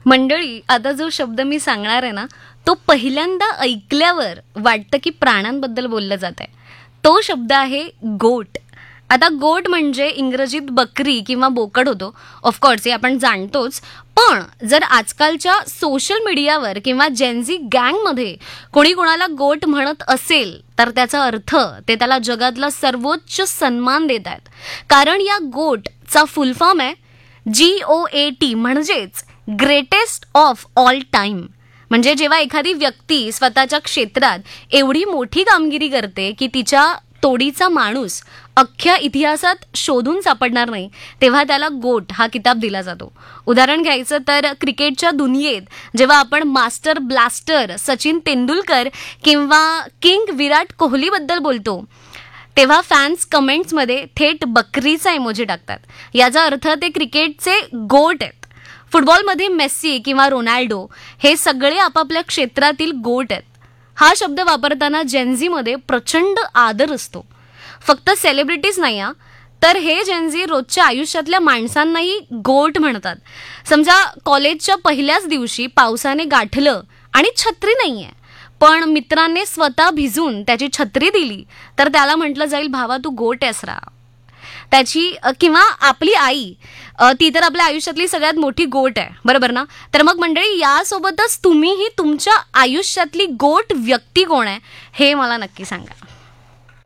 मंडळी, आता जो शब्द मी सांगणार आहे ना, तो पहिल्यांदा ऐकल्यावर वाटतं की प्राण्यांबद्दल बोललं जात आहे. तो शब्द आहे गोट. आता गोट म्हणजे इंग्रजीत बकरी किंवा बोकड होतो. ऑफकोर्स हे आपण जाणतोच. पण जर आजकालच्या सोशल मीडियावर किंवा जेनझी गँगमध्ये कोणी कोणाला गोट म्हणत असेल तर त्याचा अर्थ ते त्याला जगातला सर्वोच्च सन्मान देत आहेत. कारण या गोटचा फुल फॉर्म आहे GOAT, म्हणजेच ग्रेटेस्ट ऑफ ऑल टाइम. म्हणजे जेव्हा एखादी व्यक्ती स्वतःच्या क्षेत्रात एवढी मोठी कामगिरी करते की तिच्या तोडीचा माणूस अख्ख्या इतिहासात शोधून सापडणार नाही, तेव्हा त्याला गोट हा किताब दिला जातो. उदाहरण घ्यायचं तर क्रिकेटच्या दुनियेत जेव्हा आपण मास्टर ब्लास्टर सचिन तेंडुलकर किंवा किंग विराट कोहलीबद्दल बोलतो, तेव्हा फॅन्स कमेंट्समध्ये थेट बकरीचा इमोजी टाकतात. याचा अर्थ ते क्रिकेटचे गोट आहेत. फुटबॉलमध्ये मेस्सी किंवा रोनाल्डो हे सगळे आपापल्या क्षेत्रातील गोट आहेत. हा शब्द वापरताना जेनझीमध्ये प्रचंड आदर असतो. फक्त सेलिब्रिटीज नाही हा, तर हे जेनझी रोजच्या आयुष्यातल्या माणसांनाही गोट म्हणतात. समजा कॉलेजच्या पहिल्याच दिवशी पावसाने गाठलं आणि छत्री नाहीये, पण मित्रांनी स्वतः भिजून त्याची छत्री दिली तर त्याला म्हटलं जाईल, भावा तू गोट आहेस रा. त्याची किंवा आपली आई, ती तर आपल्या आयुष्यातली सगळ्यात मोठी गोट आहे, बरोबर ना? तर मग मंडळी, यासोबतच तुम्हीही तुमच्या आयुष्यातली गोट व्यक्ती कोण आहे हे मला नक्की सांगा.